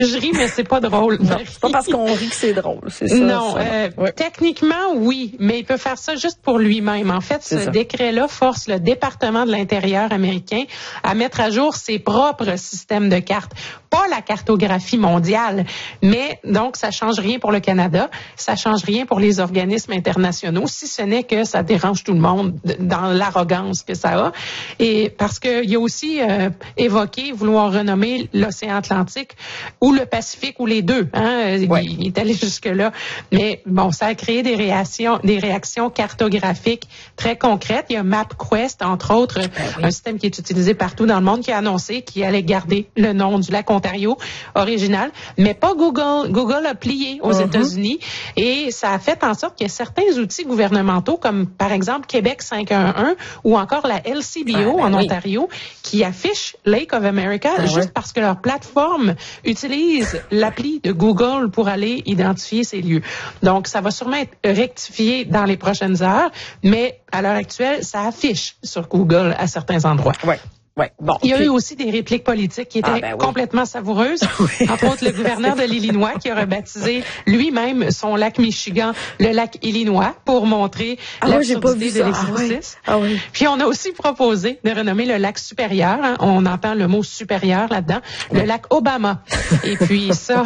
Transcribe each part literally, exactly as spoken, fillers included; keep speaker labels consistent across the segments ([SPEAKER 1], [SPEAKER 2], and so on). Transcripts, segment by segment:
[SPEAKER 1] Je ris, mais c'est pas drôle.
[SPEAKER 2] Non, c'est pas parce qu'on rit que c'est drôle, c'est ça.
[SPEAKER 1] Non,
[SPEAKER 2] ça.
[SPEAKER 1] Euh,
[SPEAKER 2] ouais.
[SPEAKER 1] techniquement, oui, mais il peut faire ça juste pour lui-même. En fait,
[SPEAKER 2] C'est
[SPEAKER 1] ce
[SPEAKER 2] ça.
[SPEAKER 1] décret-là force le département de l'Intérieur américain à mettre à jour ses propres systèmes de cartes. Pas la cartographie mondiale, mais donc ça change rien pour le Canada, ça change rien pour les organismes internationaux, si ce n'est que ça dérange tout le monde dans l'arrogance que ça a. Et parce que il y a aussi euh, évoqué vouloir renommer l'océan Atlantique ou le Pacifique ou les deux. Hein?
[SPEAKER 2] Ouais.
[SPEAKER 1] Il, il est allé jusque-là. Mais bon, ça a créé des réactions, des réactions cartographiques très concrètes. Il y a MapQuest, entre autres,
[SPEAKER 2] ben oui.
[SPEAKER 1] un système qui est utilisé partout dans le monde, qui a annoncé qu'il allait garder le nom du lac Ontario original, mais pas Google. Google a plié aux
[SPEAKER 2] Mm-hmm.
[SPEAKER 1] États-Unis et ça a fait en sorte qu'il y a certains outils gouvernementaux, comme par exemple Québec cinq un un ou encore la L C B O
[SPEAKER 2] ah, ben
[SPEAKER 1] en
[SPEAKER 2] oui.
[SPEAKER 1] Ontario, qui affichent Lake of America
[SPEAKER 2] Ah,
[SPEAKER 1] juste
[SPEAKER 2] ouais.
[SPEAKER 1] parce que leur plateforme utilise l'appli de Google pour aller identifier ces lieux. Donc, ça va sûrement être rectifié dans les prochaines heures, mais à l'heure actuelle, ça affiche sur Google à certains endroits.
[SPEAKER 2] Ouais. Ouais, bon.
[SPEAKER 1] Il y a
[SPEAKER 2] puis...
[SPEAKER 1] eu aussi des répliques politiques qui étaient
[SPEAKER 2] ah, ben oui.
[SPEAKER 1] complètement savoureuses.
[SPEAKER 2] Oui.
[SPEAKER 1] Entre autres, le gouverneur de l'Illinois qui a rebaptisé lui-même son lac Michigan le lac Illinois pour montrer
[SPEAKER 2] ah,
[SPEAKER 1] l'absurdité
[SPEAKER 2] oui,
[SPEAKER 1] de l'exercice.
[SPEAKER 2] Ah, oui.
[SPEAKER 1] Puis on a aussi proposé de renommer le lac supérieur, hein, on entend le mot supérieur là-dedans, oui. le lac Obama. Et puis ça,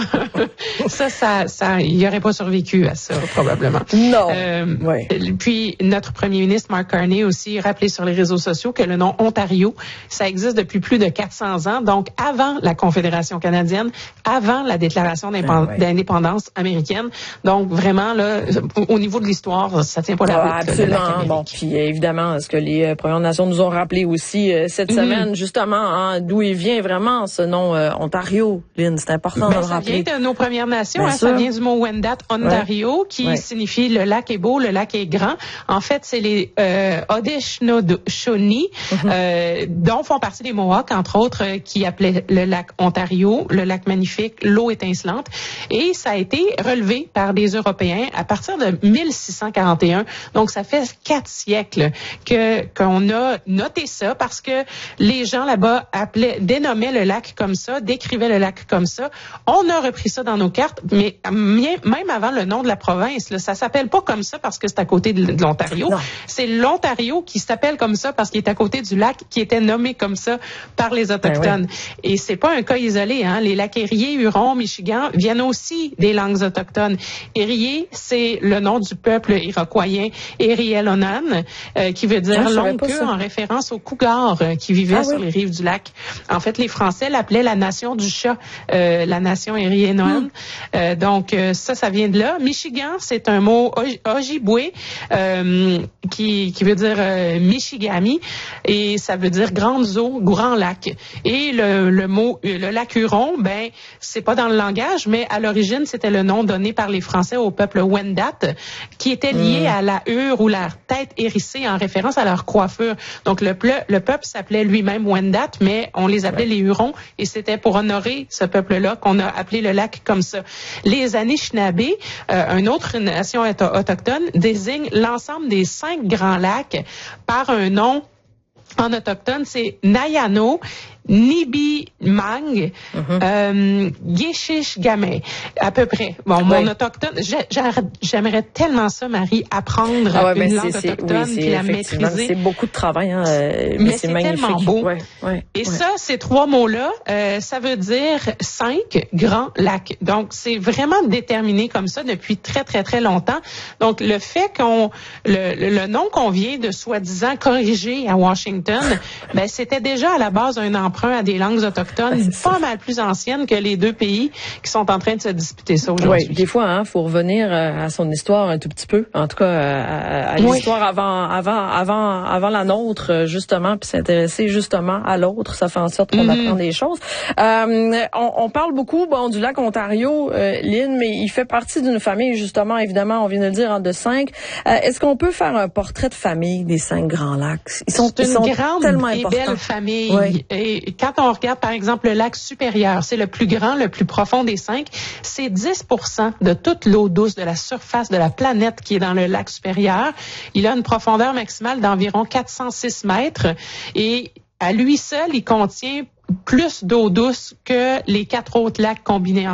[SPEAKER 1] ça, ça, ça, il n'y aurait pas survécu à ça probablement.
[SPEAKER 2] Non.
[SPEAKER 1] Euh,
[SPEAKER 2] oui.
[SPEAKER 1] Puis notre premier ministre Mark Carney aussi rappelé sur les réseaux sociaux que le nom Ontario, ça existe depuis plus de quatre cents ans, donc avant la Confédération canadienne, avant la déclaration
[SPEAKER 2] ah, ouais.
[SPEAKER 1] d'indépendance américaine. Donc vraiment là, au niveau de l'histoire, ça tient pas la route.
[SPEAKER 2] Ah, absolument. Bon, puis évidemment, ce que les euh, Premières Nations nous ont rappelé aussi euh, cette mm-hmm. semaine, justement, hein, d'où il vient vraiment ce nom euh, Ontario, Lynn, c'est important
[SPEAKER 1] ben,
[SPEAKER 2] de le rappeler.
[SPEAKER 1] Ça vient de nos Premières Nations, hein, ça vient du mot Wendat, Ontario, ouais. qui ouais. signifie le lac est beau, le lac est grand. En fait, c'est les euh, Haudenosaunee, mm-hmm. euh, dont font partie les Mohawks, entre autres, euh, qui appelaient le lac Ontario, le lac magnifique, l'eau étincelante. Et ça a été relevé par des Européens à partir de mille six cent quarante et un. Donc, ça fait quatre siècles que qu'on a noté ça parce que les gens là-bas appelaient, dénommaient le lac comme ça, décrivaient le lac comme ça. On a repris ça dans nos cartes, mais même avant le nom de la province, là, ça s'appelle pas comme ça parce que c'est à côté de, de l'Ontario. Non. C'est l'Ontario qui s'appelle comme ça parce qu'il est à côté du lac qui était nommé comme ça par les Autochtones. Ben oui. Et c'est pas un cas isolé, hein. Les lacs Erie, Huron, Michigan viennent aussi des langues autochtones. Erie, c'est le nom du peuple iroquoien Erielonan, euh, qui veut dire ah, longue queue en référence aux cougars euh, qui vivaient ah, sur oui. les rives du lac. En fait, les Français l'appelaient la nation du chat, euh, la nation Erielonan. Mm. Euh, donc, euh, ça, ça vient de là. Michigan, c'est un mot Ojibwe euh, qui, qui veut dire euh, Michigami et ça veut dire grandes eaux, grand lac. Et le, le mot, le lac Huron, ben, c'est pas dans le langage, mais à l'origine, c'était le nom donné par les Français au peuple Wendat, qui était lié mm. à la hure ou la tête hérissée en référence à leur coiffure. Donc, le, le peuple s'appelait lui-même Wendat, mais on les appelait ouais. les Hurons, et c'était pour honorer ce peuple-là qu'on a appelé le lac comme ça. Les Anishinaabe, euh, une autre nation autochtone, désigne l'ensemble des cinq grands lacs par un nom en autochtone, c'est Nayano, Nibimang, mm-hmm. euh, Yeshishgamay, à peu près. Bon, mon oui. autochtone, j'aimerais tellement ça, Marie, apprendre ah ouais, une ben langue c'est, autochtone oui, puis la maîtriser.
[SPEAKER 2] C'est beaucoup de travail, hein, euh,
[SPEAKER 1] mais, mais c'est, c'est tellement beau.
[SPEAKER 2] Ouais, ouais,
[SPEAKER 1] Et
[SPEAKER 2] ouais.
[SPEAKER 1] ça, ces trois mots-là, euh, ça veut dire cinq grands lacs. Donc, c'est vraiment déterminé comme ça depuis très, très, très longtemps. Donc, le fait qu'on, le, le, le nom qu'on vient de soi-disant corriger à Washington, ben, c'était déjà à la base un emprunt à des langues autochtones ben, pas mal plus anciennes que les deux pays qui sont en train de se disputer ça aujourd'hui.
[SPEAKER 2] Oui, des fois, hein, faut revenir à son histoire un tout petit peu, en tout cas à, à l'histoire oui. avant, avant, avant, avant la nôtre justement, puis s'intéresser justement à l'autre, ça fait en sorte qu'on mm-hmm. apprend des choses. Euh, on, on parle beaucoup, bon, du lac Ontario, euh, Lynn, mais il fait partie d'une famille justement, évidemment, on vient de le dire, hein, de cinq. Euh, est-ce qu'on peut faire un portrait de famille des cinq grands lacs? Ils sont,
[SPEAKER 1] c'est
[SPEAKER 2] ils
[SPEAKER 1] une
[SPEAKER 2] sont
[SPEAKER 1] grande
[SPEAKER 2] tellement
[SPEAKER 1] et
[SPEAKER 2] importants.
[SPEAKER 1] belle famille.
[SPEAKER 2] Oui.
[SPEAKER 1] Et quand on regarde, par exemple, le lac supérieur, c'est le plus grand, le plus profond des cinq. C'est dix pour cent de toute l'eau douce de la surface de la planète qui est dans le lac supérieur. Il a une profondeur maximale d'environ quatre cent six mètres et à lui seul, il contient plus d'eau douce que les quatre autres lacs combinés